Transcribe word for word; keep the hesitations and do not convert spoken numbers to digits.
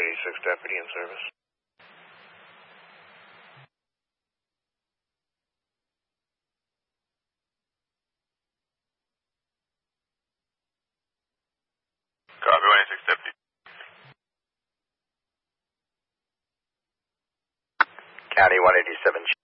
eighty-six deputy in service. Copy, one eighty-six deputy. County one eighty-seven.